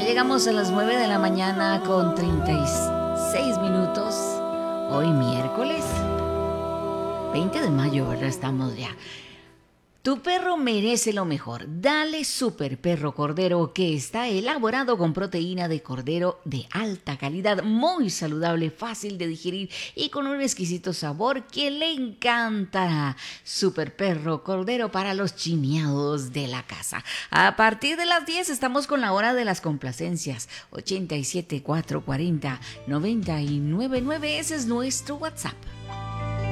llegamos a las 9 de la mañana con 36 minutos. Hoy miércoles 20 de mayo, ¿verdad? Estamos ya. Tu perro merece lo mejor. Dale Super Perro Cordero, que está elaborado con proteína de cordero de alta calidad, muy saludable, fácil de digerir y con un exquisito sabor que le encantará. Super Perro Cordero para los chineados de la casa. A partir de las 10 estamos con la hora de las complacencias. 87 440 999, ese es nuestro WhatsApp.